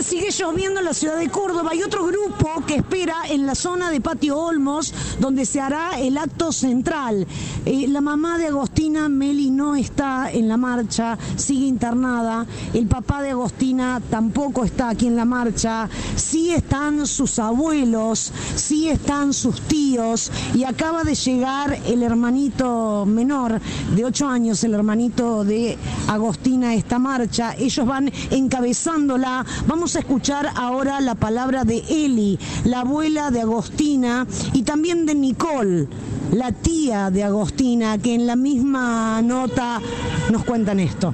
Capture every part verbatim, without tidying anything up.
sigue lloviendo en la ciudad de Córdoba. Hay otro grupo que espera en la zona de Patio Olmos, donde se hará el acto central. Eh, la mamá de Agostina, Meli, no está en la marcha, sigue internada. El papá de Agostina tampoco está aquí en la marcha. Sí están sus abuelos, sí están sus tíos, y acaba de llegar el hermanito menor de ocho años, el hermanito de Agostina, a esta marcha. Ellos van encabezándola. Vamos a escuchar ahora la palabra de Eli, la abuela de Agostina, y también de Nicole, la tía de Agostina, que en la misma nota nos cuentan esto.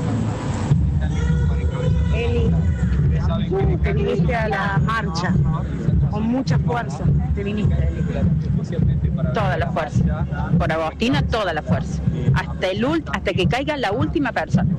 Eli, te viniste a la marcha con mucha fuerza, te viniste, Eli. Toda la fuerza. Por Agostina, toda la fuerza. Hasta el ult- hasta que caiga la última persona.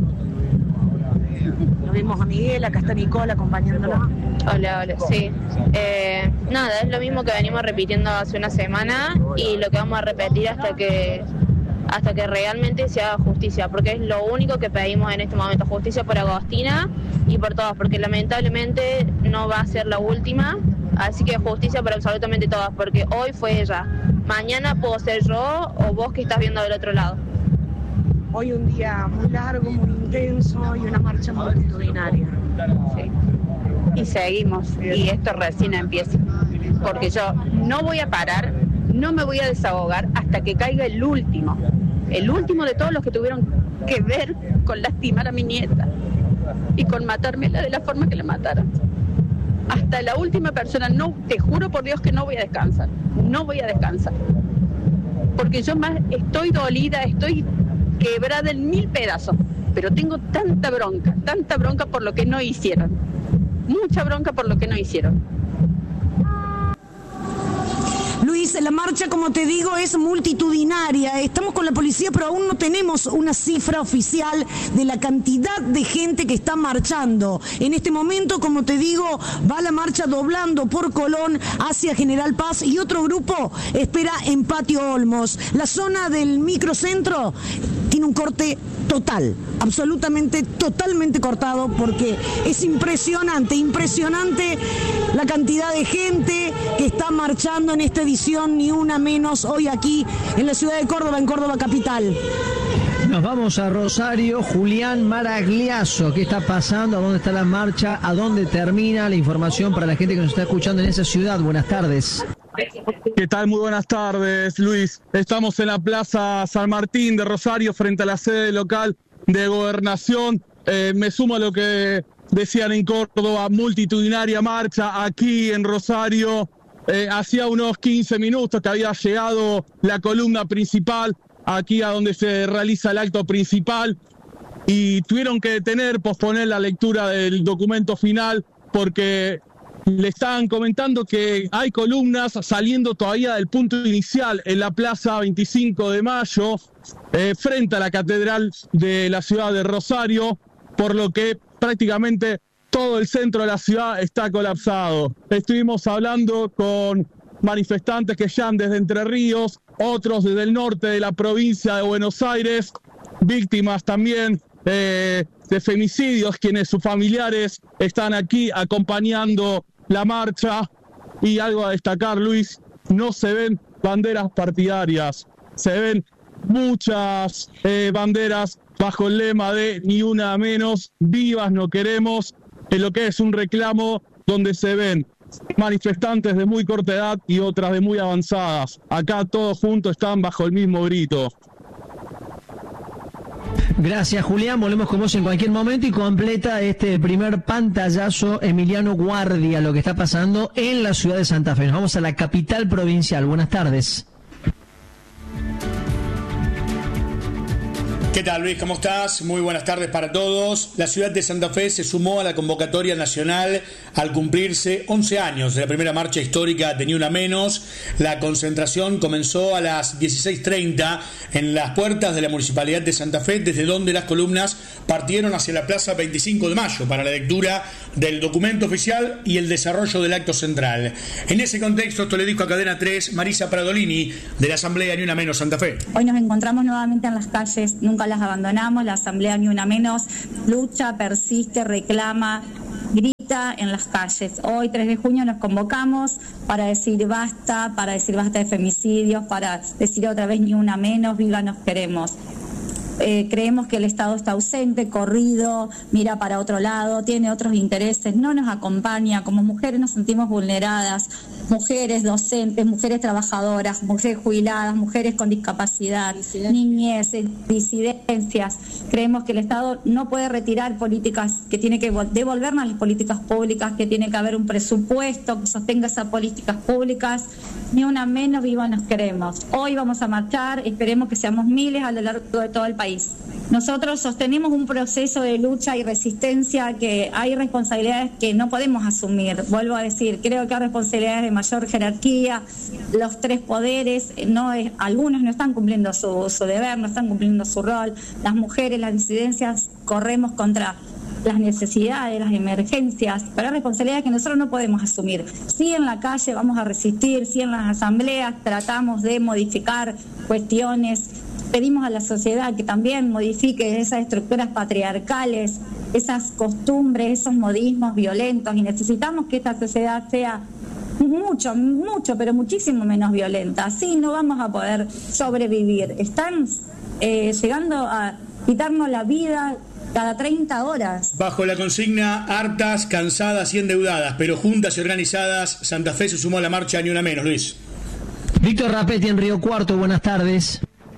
Lo vimos a Miguel, acá está Nicole acompañándola. Hola, hola, sí. Eh, nada, es lo mismo que venimos repitiendo hace una semana y lo que vamos a repetir hasta que hasta que realmente se haga justicia, porque es lo único que pedimos en este momento, justicia por Agostina y por todos, porque lamentablemente no va a ser la última, así que justicia por absolutamente todas, porque hoy fue ella, mañana puedo ser yo o vos que estás viendo del otro lado. Hoy un día muy largo, muy intenso y una marcha multitudinaria. Sí. Y seguimos, y esto recién empieza, porque yo no voy a parar, no me voy a desahogar hasta que caiga el último, el último de todos los que tuvieron que ver con lastimar a mi nieta y con matármela de la forma que la mataron. Hasta la última persona, no, te juro por Dios que no voy a descansar, no voy a descansar, porque yo más estoy dolida, estoy quebrada en mil pedazos, pero tengo tanta bronca, tanta bronca por lo que no hicieron, mucha bronca por lo que no hicieron. Luis, la marcha, como te digo, es multitudinaria. Estamos con la policía, pero aún no tenemos una cifra oficial de la cantidad de gente que está marchando. En este momento, como te digo, va la marcha doblando por Colón hacia General Paz y otro grupo espera en Patio Olmos. La zona del microcentro tiene un corte total, absolutamente, totalmente cortado, porque es impresionante, impresionante la cantidad de gente que está marchando en esta edición, ni una menos, hoy aquí en la ciudad de Córdoba, en Córdoba capital. Nos vamos a Rosario. Julián Maragliazo, ¿qué está pasando? ¿A dónde está la marcha? ¿A dónde termina? La información para la gente que nos está escuchando en esa ciudad. Buenas tardes. ¿Qué tal? Muy buenas tardes, Luis. Estamos en la Plaza San Martín de Rosario, frente a la sede local de Gobernación. Eh, me sumo a lo que decían en Córdoba, multitudinaria marcha aquí en Rosario. Eh, hacía unos quince minutos que había llegado la columna principal aquí a donde se realiza el acto principal y tuvieron que detener, posponer la lectura del documento final porque le estaban comentando que hay columnas saliendo todavía del punto inicial en la Plaza veinticinco de Mayo, eh, frente a la Catedral de la ciudad de Rosario, por lo que prácticamente todo el centro de la ciudad está colapsado. Estuvimos hablando con manifestantes que llegan desde Entre Ríos, otros desde el norte de la provincia de Buenos Aires, víctimas también eh, de femicidios, quienes sus familiares están aquí acompañando la marcha. Y algo a destacar, Luis, no se ven banderas partidarias, se ven muchas eh, banderas bajo el lema de ni una menos, vivas no queremos, en lo que es un reclamo donde se ven manifestantes de muy corta edad y otras de muy avanzadas. Acá todos juntos están bajo el mismo grito. Gracias, Julián. Volvemos con vos en cualquier momento y completa este primer pantallazo Emiliano Guardia, lo que está pasando en la ciudad de Santa Fe. Nos vamos a la capital provincial. Buenas tardes. ¿Qué tal, Luis? ¿Cómo estás? Muy buenas tardes para todos. La ciudad de Santa Fe se sumó a la convocatoria nacional al cumplirse once años de la primera marcha histórica de Ni Una Menos. La concentración comenzó a las dieciséis treinta en las puertas de la Municipalidad de Santa Fe, desde donde las columnas partieron hacia la Plaza veinticinco de Mayo para la lectura del documento oficial y el desarrollo del acto central. En ese contexto, esto le dijo a Cadena tres Marisa Pradolini, de la Asamblea Ni Una Menos Santa Fe. Hoy nos encontramos nuevamente en las calles, nunca las abandonamos, la Asamblea Ni Una Menos lucha, persiste, reclama, grita grita en las calles. Hoy, tres de junio, nos convocamos para decir basta, para decir basta de femicidios, para decir otra vez ni una menos, viva nos queremos. Eh, creemos que el Estado está ausente, corrido, mira para otro lado, tiene otros intereses, no nos acompaña. Como mujeres nos sentimos vulneradas, mujeres docentes, mujeres trabajadoras, mujeres jubiladas, mujeres con discapacidad, niñeces, disidencias. Creemos que el Estado no puede retirar políticas, que tiene que devolvernos las políticas públicas, que tiene que haber un presupuesto que sostenga esas políticas públicas. Ni una menos, viva nos queremos. Hoy vamos a marchar, esperemos que seamos miles a lo largo de todo el país. Nosotros sostenemos un proceso de lucha y resistencia, que hay responsabilidades que no podemos asumir. Vuelvo a decir, creo que hay responsabilidades de mayor jerarquía, los tres poderes, no es, algunos no están cumpliendo su, su deber, no están cumpliendo su rol. Las mujeres, las disidencias, corremos contra las necesidades, las emergencias, pero hay responsabilidades que nosotros no podemos asumir. Sí, en la calle vamos a resistir, sí, en las asambleas tratamos de modificar cuestiones, pedimos a la sociedad que también modifique esas estructuras patriarcales, esas costumbres, esos modismos violentos, y necesitamos que esta sociedad sea mucho, mucho, pero muchísimo menos violenta. Así no vamos a poder sobrevivir. Están eh, llegando a quitarnos la vida cada treinta horas. Bajo la consigna hartas, cansadas y endeudadas, pero juntas y organizadas, Santa Fe se sumó a la marcha Ni Una Menos, Luis. Víctor Rapetti en Río Cuarto, buenas tardes.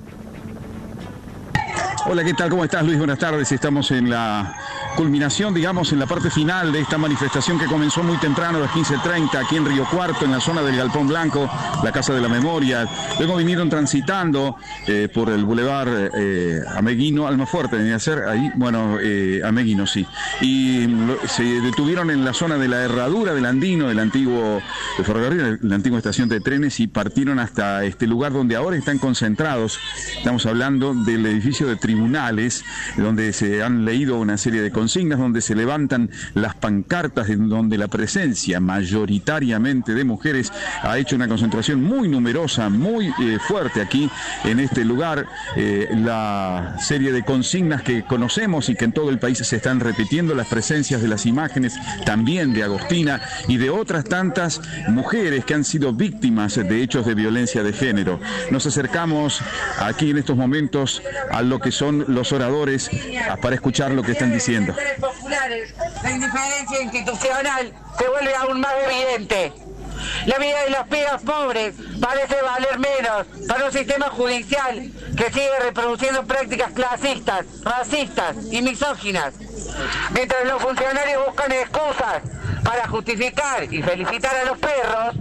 Hola, ¿qué tal? ¿Cómo estás, Luis? Buenas tardes. Estamos en la culminación, digamos, en la parte final de esta manifestación que comenzó muy temprano a las quince treinta aquí en Río Cuarto, en la zona del Galpón Blanco, la Casa de la Memoria. Luego vinieron transitando eh, por el Boulevard eh, Ameguino, Almafuerte, venía a ser ahí, bueno, eh, Ameguino, sí. Y lo, se detuvieron en la zona de la Herradura del Andino, del antiguo del ferrocarril, la antigua estación de trenes, y partieron hasta este lugar donde ahora están concentrados. Estamos hablando del edificio de tribunales, donde se han leído una serie de consignas, donde se levantan las pancartas, en donde la presencia mayoritariamente de mujeres ha hecho una concentración muy numerosa, muy eh, fuerte aquí en este lugar. Eh, la serie de consignas que conocemos y que en todo el país se están repitiendo, las presencias de las imágenes también de Agostina y de otras tantas mujeres que han sido víctimas de hechos de violencia de género. Nos acercamos aquí en estos momentos a lo que son los oradores para escuchar lo que están diciendo. Populares, la indiferencia institucional se vuelve aún más evidente. La vida de los pibes pobres parece valer menos para un sistema judicial que sigue reproduciendo prácticas clasistas, racistas y misóginas. Mientras los funcionarios buscan excusas para justificar y felicitar a los perros,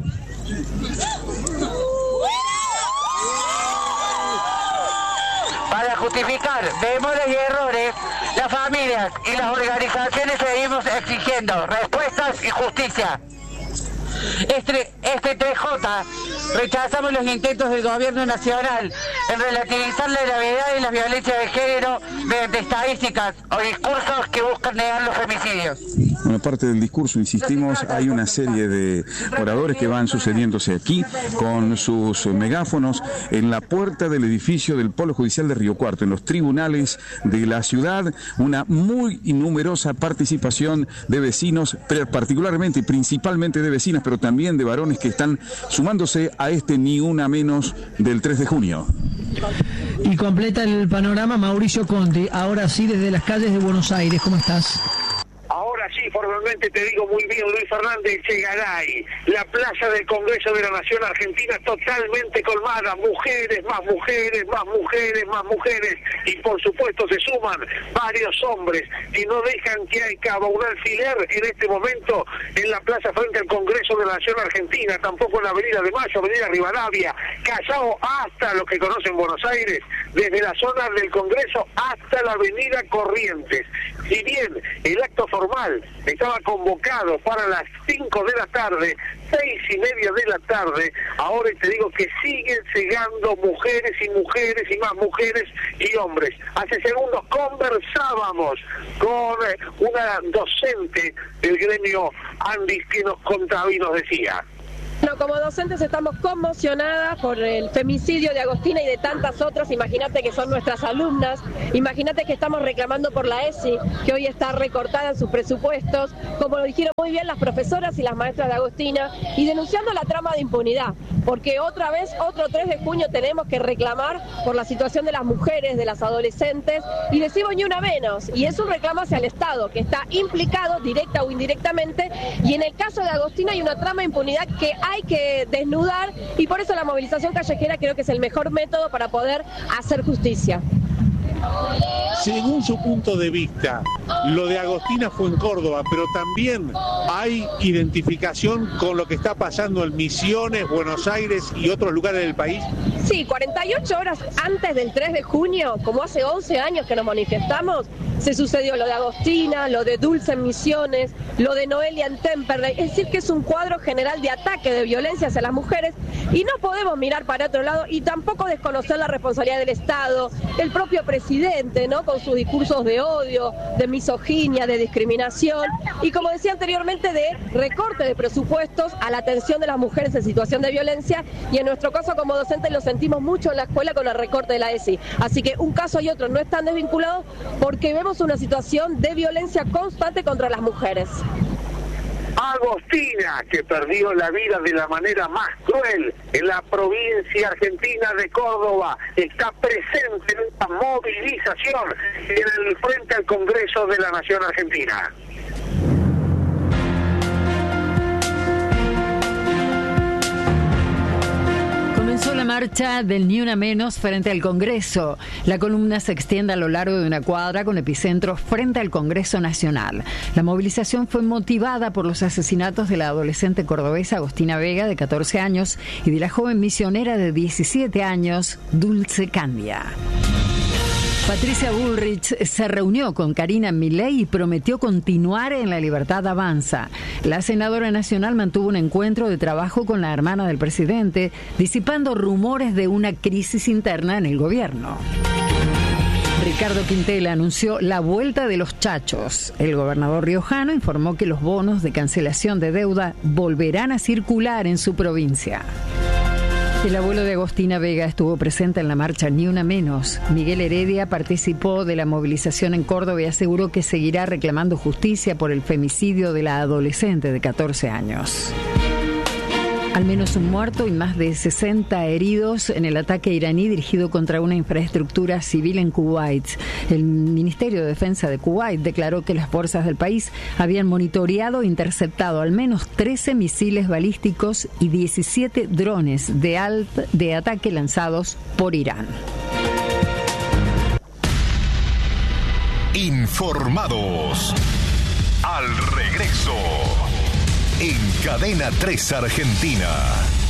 para justificar demoras y errores, las familias y las organizaciones seguimos exigiendo respuestas y justicia. Este, este T J rechazamos los intentos del gobierno nacional en relativizar la gravedad y la violencia de género mediante estadísticas o discursos que buscan negar los femicidios. Bueno, aparte del discurso, insistimos, hay una serie de oradores que van sucediéndose aquí con sus megáfonos en la puerta del edificio del Polo Judicial de Río Cuarto, en los tribunales de la ciudad, una muy numerosa participación de vecinos, particularmente y principalmente de vecinas, pero también de varones que están sumándose a este Ni Una Menos del tres de junio. Y completa el panorama Mauricio Conti, ahora sí desde las calles de Buenos Aires. ¿Cómo estás? Ahora sí, formalmente te digo muy bien, Luis Fernández Chegaray, la plaza del Congreso de la Nación Argentina totalmente colmada, mujeres, más mujeres, más mujeres, más mujeres, y por supuesto se suman varios hombres que no dejan que caiga un alfiler en este momento en la plaza frente al Congreso de la Nación Argentina, tampoco en la Avenida de Mayo, Avenida Rivadavia, Callao, hasta lo que conocen Buenos Aires, desde la zona del Congreso hasta la Avenida Corrientes. Si bien el acto formal estaba convocado para las cinco de la tarde, seis y media de la tarde, ahora te digo que siguen llegando mujeres y mujeres y más mujeres y hombres. Hace segundos conversábamos con una docente del gremio Andis que nos contaba y nos decía: No, como docentes estamos conmocionadas por el femicidio de Agostina y de tantas otras. Imagínate que son nuestras alumnas, imagínate que estamos reclamando por la E S I, que hoy está recortada en sus presupuestos, como lo dijeron muy bien las profesoras y las maestras de Agostina, y denunciando la trama de impunidad, porque otra vez, otro tres de junio tenemos que reclamar por la situación de las mujeres, de las adolescentes, y decimos ni una menos, y es un reclamo hacia el Estado, que está implicado directa o indirectamente, y en el caso de Agostina hay una trama de impunidad que hay que desnudar, y por eso la movilización callejera creo que es el mejor método para poder hacer justicia. Según su punto de vista, lo de Agostina fue en Córdoba, pero también hay identificación con lo que está pasando en Misiones, Buenos Aires y otros lugares del país. Sí, cuarenta y ocho horas antes del tres de junio, como hace once años que nos manifestamos, se sucedió lo de Agostina, lo de Dulce en Misiones, lo de Noelia en Temperley. Es decir, que es un cuadro general de ataque, de violencia hacia las mujeres, y no podemos mirar para otro lado y tampoco desconocer la responsabilidad del Estado, el propio presidente, ¿no?, con sus discursos de odio, de misoginia, de discriminación, y como decía anteriormente, de recorte de presupuestos a la atención de las mujeres en situación de violencia, y en nuestro caso como docentes lo sentimos mucho en la escuela con el recorte de la E S I. Así que un caso y otro no están desvinculados porque vemos una situación de violencia constante contra las mujeres. Agostina, que perdió la vida de la manera más cruel en la provincia argentina de Córdoba, está presente en esta movilización en el frente al Congreso de la Nación Argentina. Comenzó la marcha del Ni Una Menos frente al Congreso. La columna se extiende a lo largo de una cuadra con epicentro frente al Congreso Nacional. La movilización fue motivada por los asesinatos de la adolescente cordobesa Agostina Vega, de catorce años, y de la joven misionera de diecisiete años, Dulce Candia. Patricia Bullrich se reunió con Karina Milei y prometió continuar en La Libertad Avanza. La senadora nacional mantuvo un encuentro de trabajo con la hermana del presidente, disipando rumores de una crisis interna en el gobierno. Ricardo Quintela anunció la vuelta de los chachos. El gobernador riojano informó que los bonos de cancelación de deuda volverán a circular en su provincia. El abuelo de Agostina Vega estuvo presente en la marcha Ni Una Menos. Miguel Heredia participó de la movilización en Córdoba y aseguró que seguirá reclamando justicia por el femicidio de la adolescente de catorce años. Al menos un muerto y más de sesenta heridos en el ataque iraní dirigido contra una infraestructura civil en Kuwait. El Ministerio de Defensa de Kuwait declaró que las fuerzas del país habían monitoreado e interceptado al menos trece misiles balísticos y diecisiete drones de, alt, de ataque lanzados por Irán. Informados. Al regreso. En Cadena tres Argentina.